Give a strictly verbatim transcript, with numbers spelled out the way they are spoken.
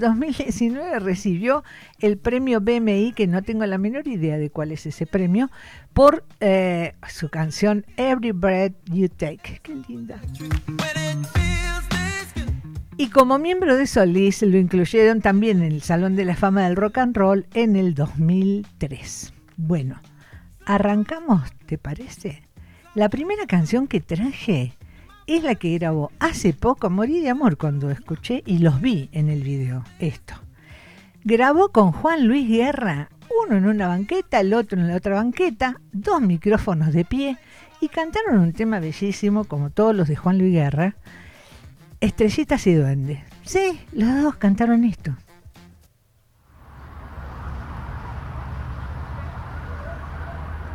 dos mil diecinueve recibió el premio B M I, que no tengo la menor idea de cuál es ese premio, por eh, su canción Every Breath You Take. Qué linda. Y como miembro de Solís lo incluyeron también en el Salón de la Fama del Rock and Roll en el dos mil tres. Bueno, arrancamos, ¿te parece? La primera canción que traje es la que grabó hace poco. Morí de amor cuando escuché y los vi en el video. Esto. Grabó con Juan Luis Guerra, uno en una banqueta, el otro en la otra banqueta, dos micrófonos de pie, y cantaron un tema bellísimo, como todos los de Juan Luis Guerra, Estrellitas y Duendes. Sí, los dos cantaron esto.